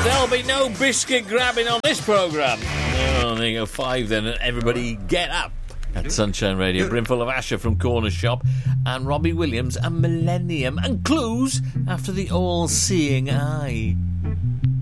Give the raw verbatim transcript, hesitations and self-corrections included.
There'll be no biscuit grabbing on this programme. Oh, there you go, five then, and everybody get up. At Sunshine Radio, brimful of Asher from Corner Shop, and Robbie Williams and Millennium, and Clues after the all-seeing eye.